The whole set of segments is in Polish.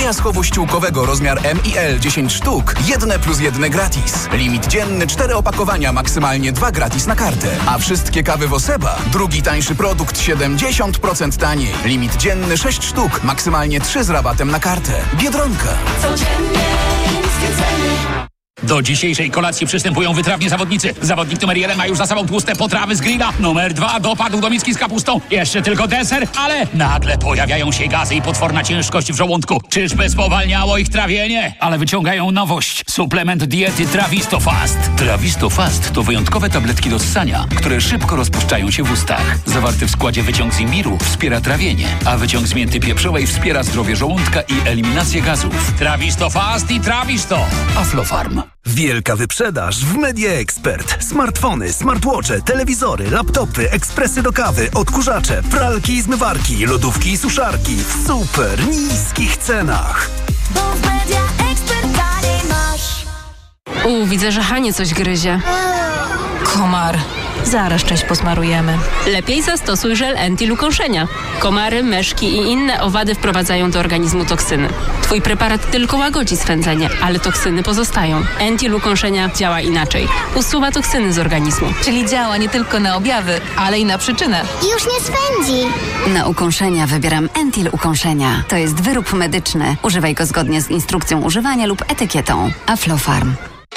Jaja schowo-ściółkowego rozmiar M i L 10 sztuk. 1+1 gratis. Limit dzienny 4 opakowania, maksymalnie 2 gratis na kartę. A wszystkie kawy Woseba, drugi tańszy produkt 70% taniej. Limit dzienny 6 sztuk, maksymalnie 3 z rabatem na kartę. Biedronka. Codziennie niskie ceny. Do dzisiejszej kolacji przystępują wytrawni zawodnicy. Zawodnik numer 1 ma już za sobą tłuste potrawy z grilla. Numer 2 dopadł do miski z kapustą. Jeszcze tylko deser, ale nagle pojawiają się gazy i potworna ciężkość w żołądku. Czyżby spowalniało ich trawienie? Ale wyciągają nowość. Suplement diety Trawisto Fast. Trawisto Fast to wyjątkowe tabletki do ssania, które szybko rozpuszczają się w ustach. Zawarty w składzie wyciąg z imbiru wspiera trawienie, a wyciąg z mięty pieprzowej wspiera zdrowie żołądka i eliminację gazów. Trawisto Fast i Trawisto. Aflofarm. Wielka wyprzedaż w Media Expert. Smartfony, smartwatche, telewizory, laptopy, ekspresy do kawy, odkurzacze, pralki i zmywarki, lodówki i suszarki w super niskich cenach. Bo w Media Expert taniej masz. Widzę, że Hanie coś gryzie. Komar. Zaraz cześć posmarujemy. Lepiej zastosuj żel Entil-ukąszenia. Komary, myszki i inne owady wprowadzają do organizmu toksyny. Twój preparat tylko łagodzi swędzenie, ale toksyny pozostają. Entil-ukąszenia działa inaczej. Usuwa toksyny z organizmu. Czyli działa nie tylko na objawy, ale i na przyczynę. Już nie swędzi. Na ukąszenia wybieram Entil-ukąszenia. To jest wyrób medyczny. Używaj go zgodnie z instrukcją używania lub etykietą. Aflofarm.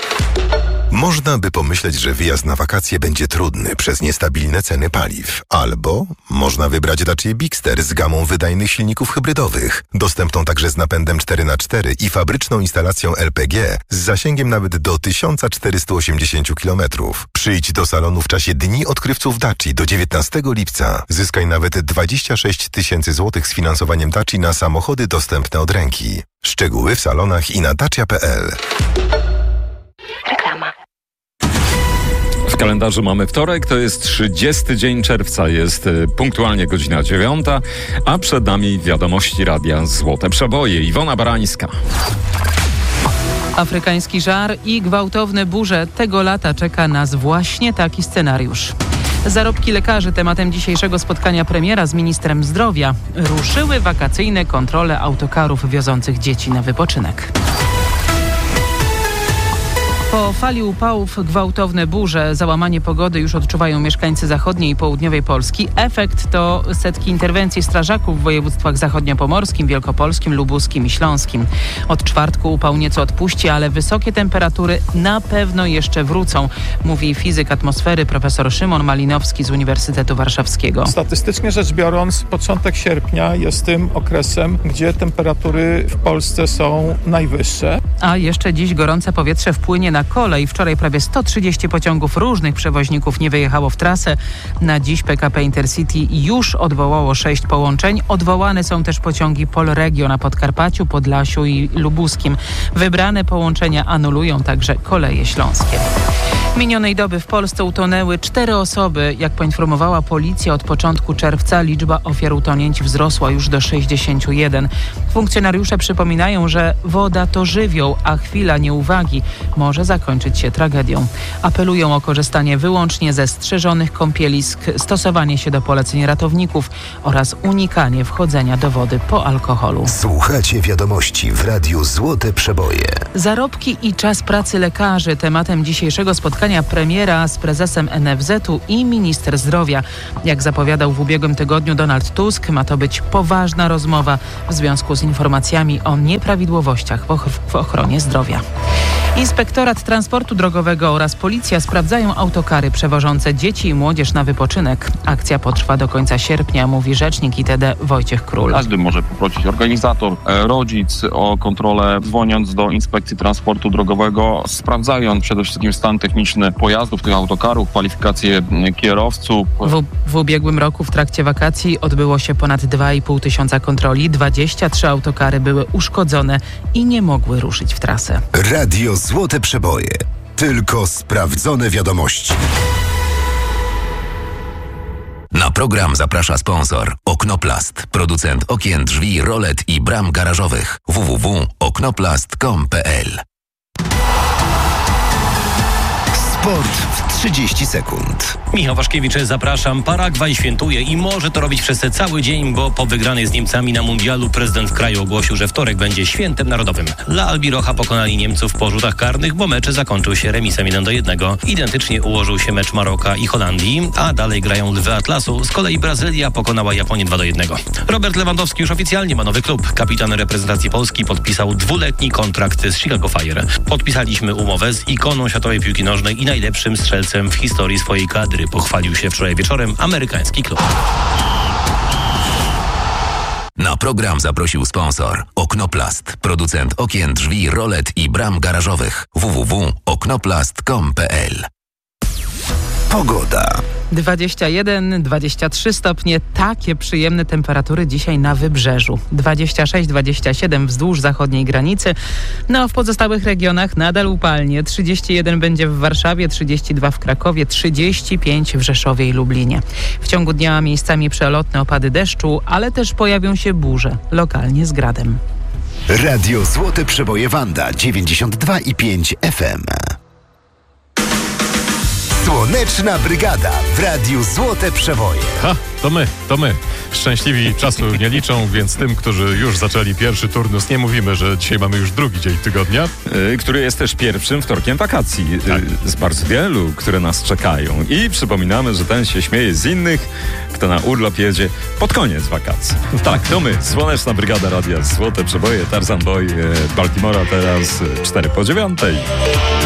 Można by pomyśleć, że wyjazd na wakacje będzie trudny przez niestabilne ceny paliw. Albo można wybrać Dacia Bigster z gamą wydajnych silników hybrydowych, dostępną także z napędem 4x4 i fabryczną instalacją LPG z zasięgiem nawet do 1480 km. Przyjdź do salonu w czasie Dni Odkrywców Daci do 19 lipca. Zyskaj nawet 26 000 złotych z finansowaniem Daci na samochody dostępne od ręki. Szczegóły w salonach i na dacia.pl. Reklama. W kalendarzu mamy wtorek, to jest 30 dzień czerwca, jest punktualnie godzina 9, a przed nami wiadomości radia Złote Przeboje. Iwona Barańska. Afrykański żar i gwałtowne burze. Tego lata czeka nas właśnie taki scenariusz. Zarobki lekarzy tematem dzisiejszego spotkania premiera z ministrem zdrowia. Ruszyły wakacyjne kontrole autokarów wiozących dzieci na wypoczynek. Po fali upałów, gwałtowne burze, załamanie pogody już odczuwają mieszkańcy zachodniej i południowej Polski. Efekt to setki interwencji strażaków w województwach zachodniopomorskim, wielkopolskim, lubuskim i śląskim. Od czwartku upał nieco odpuści, ale wysokie temperatury na pewno jeszcze wrócą, mówi fizyk atmosfery profesor Szymon Malinowski z Uniwersytetu Warszawskiego. Statystycznie rzecz biorąc, początek sierpnia jest tym okresem, gdzie temperatury w Polsce są najwyższe. A jeszcze dziś gorące powietrze wpłynie na kolej. Wczoraj prawie 130 pociągów różnych przewoźników nie wyjechało w trasę. Na dziś PKP Intercity już odwołało 6 połączeń. Odwołane są też pociągi Polregio na Podkarpaciu, Podlasiu i Lubuskim. Wybrane połączenia anulują także koleje śląskie. Minionej doby w Polsce utonęły 4 osoby. Jak poinformowała policja, od początku czerwca liczba ofiar utonięć wzrosła już do 61. Funkcjonariusze przypominają, że woda to żywioł, a chwila nieuwagi może zakończyć się tragedią. Apelują o korzystanie wyłącznie ze strzeżonych kąpielisk, stosowanie się do poleceń ratowników oraz unikanie wchodzenia do wody po alkoholu. Słuchacie wiadomości w Radiu Złote Przeboje. Zarobki i czas pracy lekarzy. Tematem dzisiejszego spotkania premiera z prezesem NFZ-u i minister zdrowia. Jak zapowiadał w ubiegłym tygodniu Donald Tusk, ma to być poważna rozmowa w związku z informacjami o nieprawidłowościach w ochronie zdrowia. Inspektorat Transportu Drogowego oraz policja sprawdzają autokary przewożące dzieci i młodzież na wypoczynek. Akcja potrwa do końca sierpnia, mówi rzecznik ITD Wojciech Król. Każdy może poprosić organizator, rodzic o kontrolę, dzwoniąc do Inspekcji Transportu Drogowego, sprawdzając przede wszystkim stan techniczny pojazdów, tych autokarów, kwalifikacje kierowców. W ubiegłym roku w trakcie wakacji odbyło się ponad 2,5 tysiąca kontroli. 23 autokary były uszkodzone i nie mogły ruszyć w trasę. Radio Złote Przeboje. Tylko sprawdzone wiadomości. Na program zaprasza sponsor Oknoplast, producent okien, drzwi, rolet i bram garażowych. www.oknoplast.com.pl. Sport w 30 sekund. Michał Waszkiewicz, zapraszam. Paragwaj świętuje i może to robić przez cały dzień, bo po wygranej z Niemcami na mundialu prezydent kraju ogłosił, że wtorek będzie świętem narodowym. La Albirocha pokonali Niemców po rzutach karnych, bo mecz zakończył się remisem 1-1. Identycznie ułożył się mecz Maroka i Holandii, a dalej grają Lwy Atlasu. Z kolei Brazylia pokonała Japonię 2-1. Robert Lewandowski już oficjalnie ma nowy klub. Kapitan reprezentacji Polski podpisał 2-letni kontrakt z Chicago Fire. Podpisaliśmy umowę z ikoną światowej piłki nożnej i najlepszym strzelcem w historii swojej kadry. Pochwalił się wczoraj wieczorem amerykański klub. Na program zaprosił sponsor Oknoplast, producent okien, drzwi, rolet i bram garażowych. www.oknoplast.com.pl. Pogoda. 21-23 stopnie, takie przyjemne temperatury dzisiaj na Wybrzeżu. 26-27 wzdłuż zachodniej granicy. No, w pozostałych regionach nadal upalnie. 31 będzie w Warszawie, 32 w Krakowie, 35 w Rzeszowie i Lublinie. W ciągu dnia miejscami przelotne opady deszczu, ale też pojawią się burze, lokalnie z gradem. Radio Złote Przeboje Wanda 92,5 FM. Słoneczna Brygada w Radiu Złote Przeboje. Ha, to my. Szczęśliwi czasu nie liczą, więc tym, którzy już zaczęli pierwszy turnus, nie mówimy, że dzisiaj mamy już drugi dzień tygodnia. Który jest też pierwszym wtorkiem wakacji. Z bardzo wielu, które nas czekają. I przypominamy, że ten się śmieje z innych, kto na urlop jedzie pod koniec wakacji. Tak, to my. Słoneczna Brygada Radia Złote Przeboje. Tarzan Boy Baltimora teraz 4 po 9.